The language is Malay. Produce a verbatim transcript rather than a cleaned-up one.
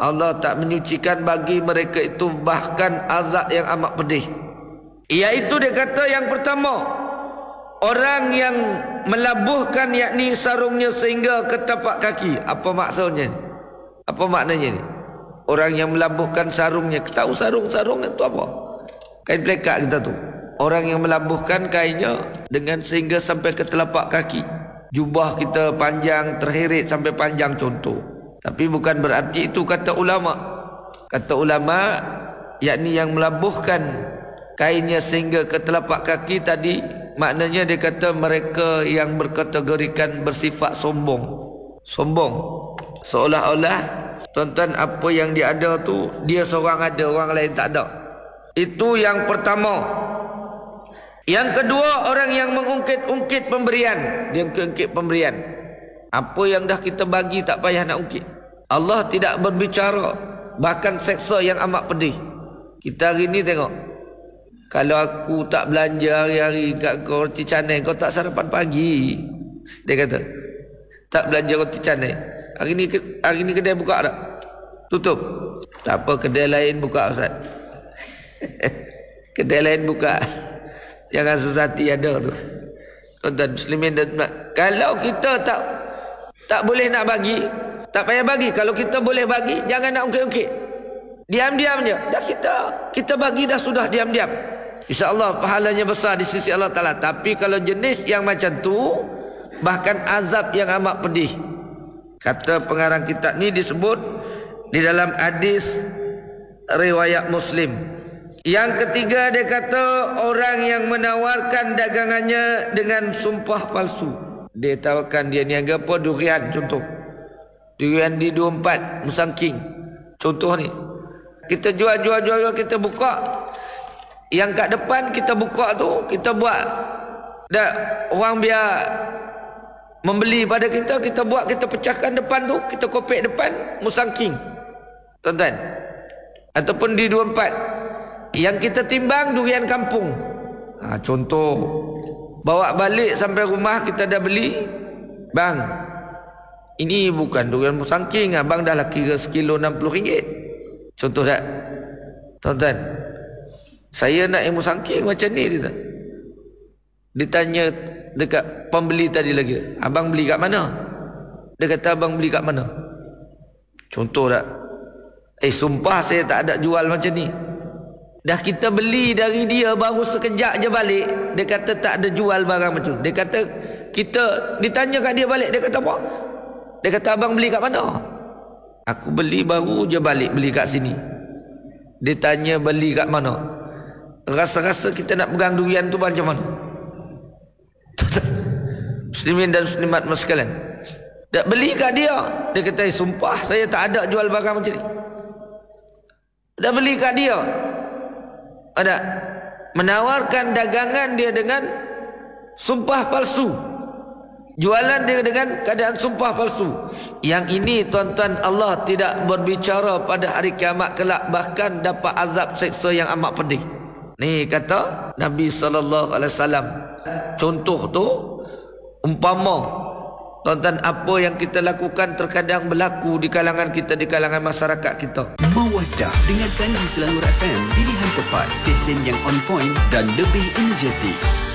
Allah tak menyucikan bagi mereka itu bahkan azab yang amat pedih. Iaitu dia kata yang pertama, orang yang melabuhkan yakni sarungnya sehingga ke tapak kaki. Apa maksudnya? Apa maknanya ni? Orang yang melabuhkan sarungnya. Tahu sarung-sarung itu apa? Kain plekat kita tu. Orang yang melabuhkan kainnya dengan sehingga sampai ke telapak kaki. Jubah kita panjang, terheret sampai panjang contoh. Tapi bukan berarti itu kata ulama. Kata ulama, yakni yang melabuhkan kainnya sehingga ke telapak kaki tadi, maknanya dia kata mereka yang berkategorikan bersifat sombong. Sombong. Seolah-olah tuan-tuan apa yang dia ada tu, dia seorang ada, orang lain tak ada. Itu yang pertama. Yang kedua, orang yang mengungkit-ungkit pemberian. Dia mengungkit pemberian. Apa yang dah kita bagi tak payah nak ungkit. Allah tidak berbicara, bahkan seksa yang amat pedih. Kita hari ni tengok, kalau aku tak belanja hari-hari kat kau roti canai, kau tak sarapan pagi. Dia kata tak belanja roti canai. Hari ni hari ni kedai buka tak? Tutup. Tak apa, kedai lain buka Ustaz. Kedai lain buka. Jangan susah hati ada tu. Tuan-tuan muslimin dan muslimat, kalau kita tak tak boleh nak bagi, tak payah bagi. Kalau kita boleh bagi, jangan nak ungkit-ungkit. Diam-diam je. Dah kita kita bagi dah sudah diam-diam. InsyaAllah pahalanya besar di sisi Allah Ta'ala. Tapi kalau jenis yang macam tu, bahkan azab yang amat pedih. Kata pengarang kitab ni disebut di dalam hadis riwayat Muslim. Yang ketiga dia kata orang yang menawarkan dagangannya dengan sumpah palsu. Dia tawarkan dia niaga apa? Durian contoh. Durian di dua puluh empat Musangking. Contoh ni. Kita jual-jual-jual, kita buka. Yang kat depan kita buka tu, kita buat. Dah orang biar membeli pada kita, kita buat, kita pecahkan depan tu, kita kopek depan Musangking. Tuan-tuan. Ataupun di dua puluh empat. Yang kita timbang durian kampung. Ha, contoh. Bawa balik sampai rumah kita dah beli. Bang, ini bukan durian Musangking. Abang dah lah kira sekilo enam puluh ringgit. Contoh tak? Tuan-tuan, saya nak yang Musangking macam ni. Dia tak? Ditanya dekat pembeli tadi lagi, abang beli kat mana? Dia kata abang beli kat mana? Contoh tak? Eh sumpah saya tak ada jual macam ni. Dah kita beli dari dia, baru sekejap je balik, dia kata tak ada jual barang macam tu. Dia kata, kita ditanya kat dia balik, dia kata apa? Dia kata abang beli kat mana? Aku beli baru je balik, beli kat sini. Dia tanya beli kat mana? Rasa-rasa kita nak pegang durian tu macam mana? Muslimin dan muslimat sekalian, tak beli kat dia. Dia kata sumpah saya tak ada jual barang macam ni. Dah beli kat dia, ada menawarkan dagangan dia dengan sumpah palsu, jualan dia dengan keadaan sumpah palsu. Yang ini tuan-tuan, Allah tidak berbicara pada hari kiamat kelak, bahkan dapat azab seksa yang amat pedih. Ni kata Nabi sallallahu alaihi wasallam. Contoh tu umpama tuan-tuan, apa yang kita lakukan terkadang berlaku di kalangan kita, di kalangan masyarakat kita. Mawaddah, dengarkan di Selangor F M, pilihan tepat, stesen yang on point dan lebih energetik.